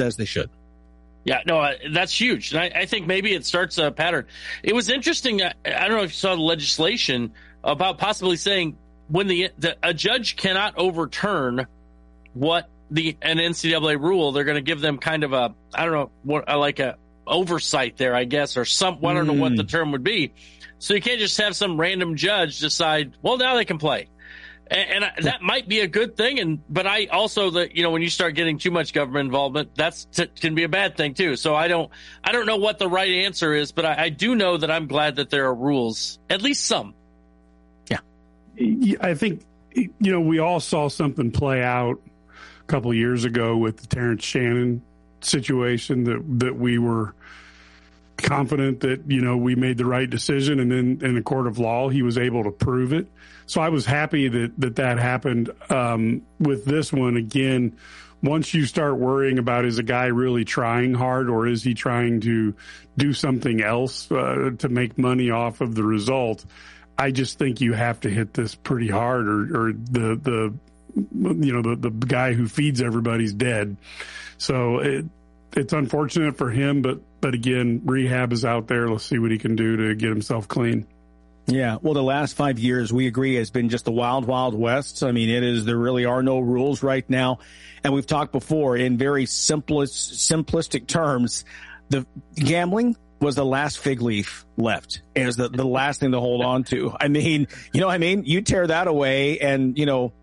as they should. Yeah, no, that's huge. And I think maybe it starts a pattern. It was interesting. I don't know if you saw the legislation about possibly saying when a judge cannot overturn what an NCAA rule, they're going to give them kind of a, I don't know, what like a oversight there, I guess, or I don't know what the term would be. So you can't just have some random judge decide, well, now they can play. And that might be a good thing. But I also, when you start getting too much government involvement, can be a bad thing too. So I don't know what the right answer is, but I do know that I'm glad that there are rules, at least some. Yeah. I think, we all saw something play out a couple of years ago with the Terrence Shannon situation that we were confident that, we made the right decision. And then in the court of law, he was able to prove it. So I was happy that happened. With this one, again, once you start worrying about, is a guy really trying hard or is he trying to do something else to make money off of the result? I just think you have to hit this pretty hard or the guy who feeds everybody's dead. So it's unfortunate for him, but again, rehab is out there. Let's see what he can do to get himself clean. Yeah, well, the last 5 years, we agree, has been just the wild, wild west. I mean, there really are no rules right now. And we've talked before in very simplistic terms, the gambling was the last fig leaf left. It was the last thing to hold on to. I mean, you tear that away and,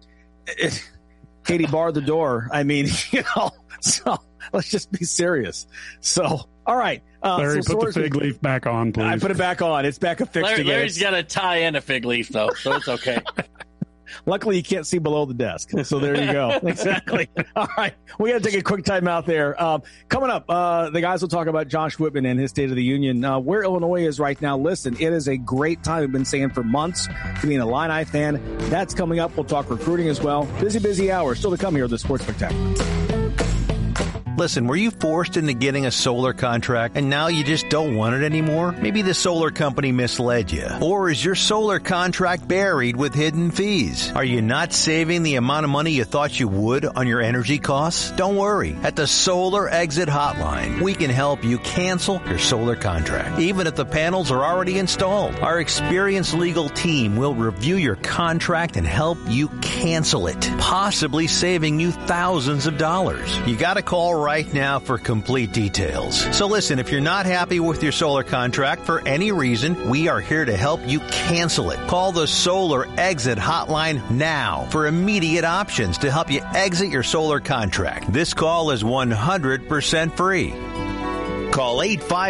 Katie barred the door. I mean, so let's just be serious. So, all right. Larry, put the fig leaf back on, please. I put it back on. It's back affixed again. Larry's got a tie and a fig leaf, though, so it's okay. Luckily, you can't see below the desk. So there you go. Exactly. All right. We got to take a quick time out there. Coming up, the guys will talk about Josh Whitman and his State of the Union. Where Illinois is right now, listen, it is a great time. We've been saying for months to being an Illini fan. That's coming up. We'll talk recruiting as well. Busy hour. Still to come here at the Sports Spectacular. Listen, were you forced into getting a solar contract and now you just don't want it anymore? Maybe the solar company misled you. Or is your solar contract buried with hidden fees? Are you not saving the amount of money you thought you would on your energy costs? Don't worry. At the Solar Exit Hotline, we can help you cancel your solar contract, even if the panels are already installed. Our experienced legal team will review your contract and help you cancel it, possibly saving you thousands of dollars. You gotta call right now for complete details. So listen, if you're not happy with your solar contract for any reason, we are here to help you cancel it. Call the Solar Exit Hotline now for immediate options to help you exit your solar contract. This call is 100% free. Call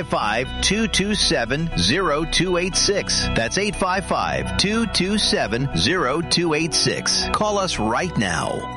855-227-0286. That's 855-227-0286. Call us right now.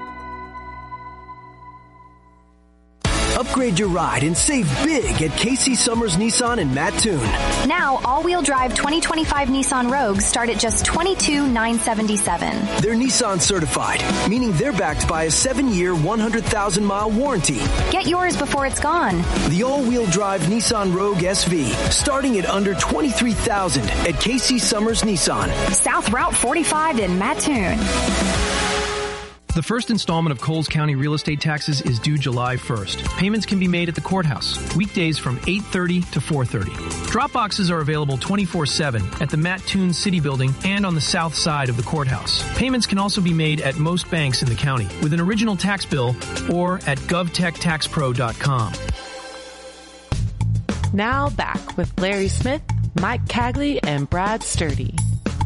Upgrade your ride and save big at Casey Summers Nissan in Mattoon. Now, all-wheel drive 2025 Nissan Rogues start at just $22,977. They're Nissan certified, meaning they're backed by a 7-year, 100,000-mile warranty. Get yours before it's gone. The all-wheel drive Nissan Rogue SV, starting at under $23,000 at Casey Summers Nissan. South Route 45 in Mattoon. The first installment of Coles County real estate taxes is due July 1st. Payments can be made at the courthouse, weekdays from 8:30 to 4:30. Drop boxes are available 24/7 at the Mattoon City Building and on the south side of the courthouse. Payments can also be made at most banks in the county with an original tax bill or at govtechtaxpro.com. Now back with Larry Smith, Mike Cagley, and Brad Sturdy.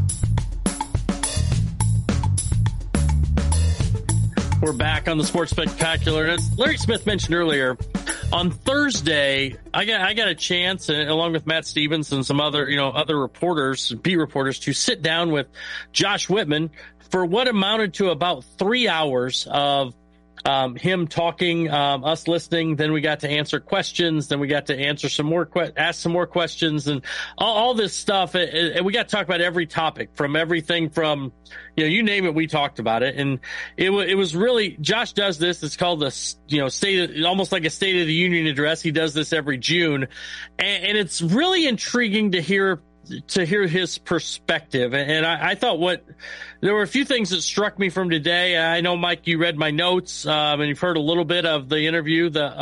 We're back on the Sports Spectacular. And as Larry Smith mentioned earlier, on Thursday, I got a chance, along with Matt Stevens and some other reporters, beat reporters, to sit down with Josh Whitman for what amounted to about 3 hours of him talking, us listening. Then we got to answer questions. Then we got to answer ask some more questions, and all this stuff. And we got to talk about every topic, from everything from, you name it, we talked about it. And it was really, Josh does this. It's called almost like a State of the Union address. He does this every June, and it's really intriguing to hear his perspective. And I thought there were a few things that struck me from today. I know, Mike, you read my notes, and you've heard a little bit of the interview,